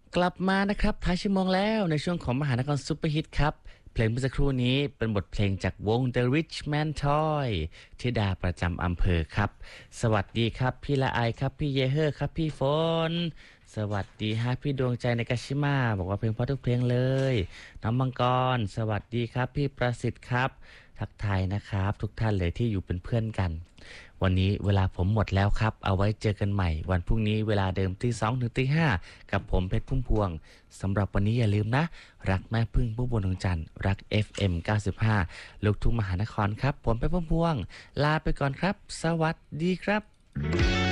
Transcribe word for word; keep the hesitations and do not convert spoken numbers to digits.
กลับมานะครับท้ายชั่วโมงแล้วในช่วงของมหานครซุปเปอร์ฮิตครับเพลงเมื่อสักครู่นี้เป็นบทเพลงจากวง The Rich Man Toy ธิดาประจำอำเภอครับสวัสดีครับพี่ละไอครับพี่เยเฮอร์ครับพี่ฝนสวัสดีฮะพี่ดวงใจในกาชิมาบอกว่าเพลงเพราะทุกเพลงเลยน้องมังกรสวัสดีครับพี่ประสิทธิ์ครับทักทายนะครับทุกท่านเลยที่อยู่เป็นเพื่อนกันวันนี้เวลาผมหมดแล้วครับเอาไว้เจอกันใหม่วันพรุ่งนี้เวลาเดิมที่สองถึงที่ห้ากับผมเพชรพุ่มพวงสำหรับวันนี้อย่าลืมนะรักแม่พึ่งผู้บนดวงจันทร์รัก เอฟ เอ็ม เก้าสิบห้าลูกทุ่งมหานครครับผมเพชรพุ่มพวงลาไปก่อนครับสวัสดีครับ